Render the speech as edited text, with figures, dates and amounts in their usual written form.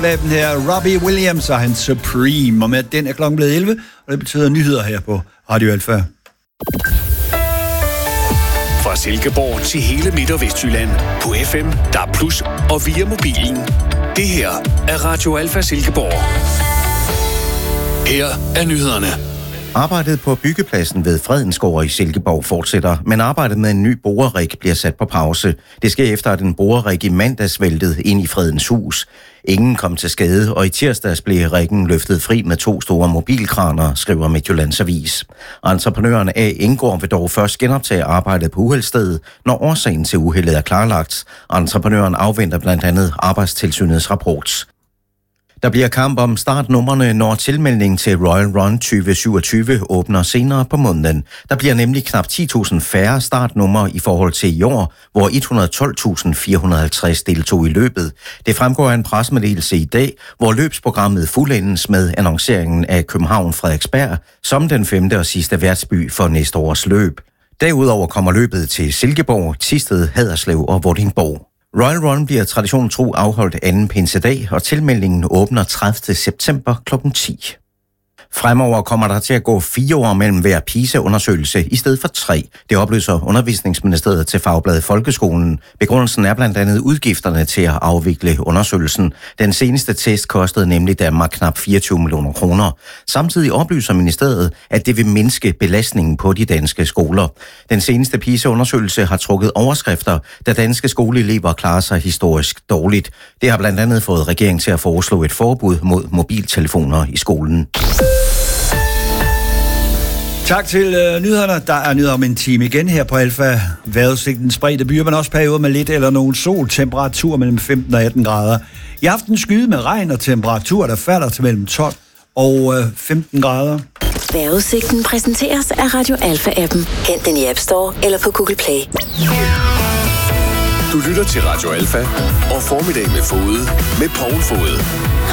Flaben her. Robbie Williams og hans Supreme. Og med den er klokken blevet 11, og det betyder nyheder her på Radio Alfa. Fra Silkeborg til hele Midt- og Vestjylland. På FM, DAB+, og via mobilen. Det her er Radio Alfa Silkeborg. Her er nyhederne. Arbejdet på byggepladsen ved Fredensgård i Silkeborg fortsætter, men arbejdet med en ny borerig bliver sat på pause. Det sker efter, at en borerig i mandags væltede ind i Fredens hus. Ingen kom til skade, og i tirsdags blev riggen løftet fri med 2 store mobilkraner, skriver Midtjyllands Avis. Entreprenøren A. Ingård vil dog først genoptage arbejdet på uheldsstedet, når årsagen til uheldet er klarlagt. Entreprenøren afventer blandt andet Arbejdstilsynets rapport. Der bliver kamp om startnumrene, når tilmeldingen til Royal Run 2027 åbner senere på måneden. Der bliver nemlig knap 10.000 færre startnumre i forhold til i år, hvor 112.450 deltog i løbet. Det fremgår af en pressemeddelelse i dag, hvor løbsprogrammet fuldendes med annonceringen af København-Frederiksberg som den 5. og sidste værtsby for næste års løb. Derudover kommer løbet til Silkeborg, Thisted, Haderslev og Vordingborg. Royal Run bliver traditionen tro afholdt anden pinsedag, og tilmeldingen åbner 30. september kl. 10. Fremover kommer der til at gå 4 år mellem hver PISA-undersøgelse i stedet for 3. Det oplyser Undervisningsministeriet til Fagbladet Folkeskolen. Begrundelsen er blandt andet udgifterne til at afvikle undersøgelsen. Den seneste test kostede nemlig Danmark knap 24 millioner kroner. Samtidig oplyser ministeriet, at det vil mindske belastningen på de danske skoler. Den seneste PISA-undersøgelse har trukket overskrifter, da danske skoleelever klarer sig historisk dårligt. Det har blandt andet fået regeringen til at foreslå et forbud mod mobiltelefoner i skolen. Tak til nyhederne. Der er nyheder om en time igen her på Alfa. Vejrudsigten spredte byer, men også perioder med lidt eller nogen sol. Temperatur mellem 15 og 18 grader. I aften skyde med regn og temperatur, der falder til mellem 12 og 15 grader. Vejrudsigten præsenteres af Radio Alfa-appen. Hent den i App Store eller på Google Play. Du lytter til Radio Alfa og Formiddag med Fode med Poul Fode.